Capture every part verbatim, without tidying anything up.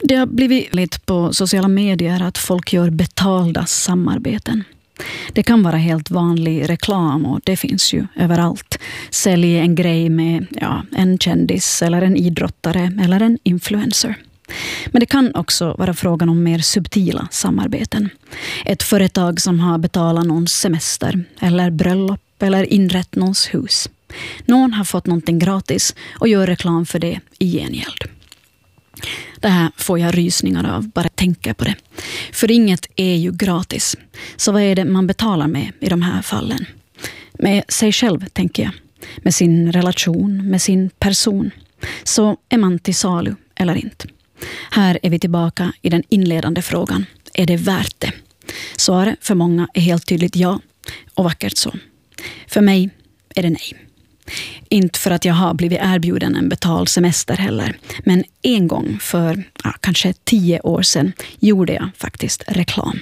Det har blivit lite på sociala medier att folk gör betalda samarbeten. Det kan vara helt vanlig reklam och det finns ju överallt. Sälj en grej med ja, en kändis eller en idrottare eller en influencer. Men det kan också vara frågan om mer subtila samarbeten. Ett företag som har betalat någons semester eller bröllop eller inrett någons hus. Någon har fått någonting gratis och gör reklam för det i gengäld. Det här får jag rysningar av, bara tänka på det. För inget är ju gratis. Så vad är det man betalar med i de här fallen? Med sig själv, tänker jag. Med sin relation, med sin person. Så är man till salu eller inte? Här är vi tillbaka i den inledande frågan. Är det värt det? Svaret för många är helt tydligt ja, och vackert så. För mig är det nej. Inte för att jag har blivit erbjuden en betald semester heller. Men en gång för ja, kanske tio år sedan gjorde jag faktiskt reklam.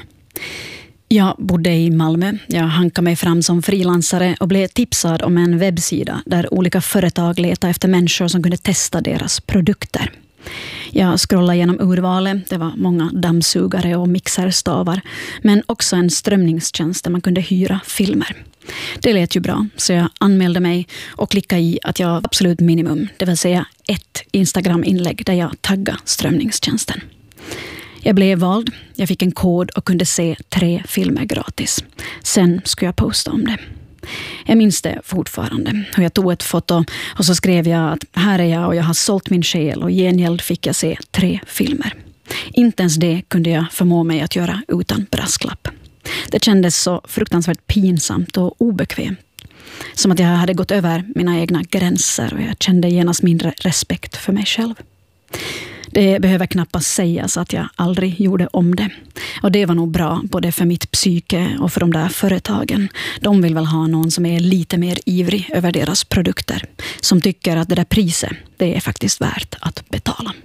Jag bodde i Malmö. Jag hankade mig fram som frilansare och blev tipsad om en webbsida där olika företag letade efter människor som kunde testa deras produkter. Jag scrollade genom urvalet. Det var många dammsugare och mixerstavar. Men också en strömningstjänst där man kunde hyra filmer. Det lät ju bra, så jag anmälde mig och klickade i att jag absolut minimum, det vill säga ett Instagram-inlägg där jag taggade strömningstjänsten. Jag blev vald, jag fick en kod och kunde se tre filmer gratis. Sen skulle jag posta om det. Jag minns det fortfarande. Och jag tog ett foto och så skrev jag att här är jag och jag har sålt min själ och i gengäld fick jag se tre filmer. Inte ens det kunde jag förmå mig att göra utan brasklapp. Det kändes så fruktansvärt pinsamt och obekvämt. Som att jag hade gått över mina egna gränser och jag kände genast mindre respekt för mig själv. Det behöver knappast sägas att jag aldrig gjorde om det. Och det var nog bra både för mitt psyke och för de där företagen. De vill väl ha någon som är lite mer ivrig över deras produkter. Som tycker att det där priset, det är faktiskt värt att betala.